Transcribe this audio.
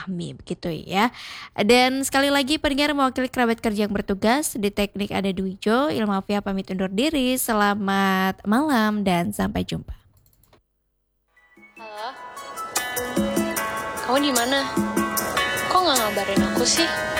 dipahami begitu ya. Dan sekali lagi pendengar mewakili kerabat kerja yang bertugas di teknik ada Dwijo, Ilmafia pamit undur diri. Selamat malam dan sampai jumpa. Halo, kamu di mana? Kok nggak ngabarin aku sih?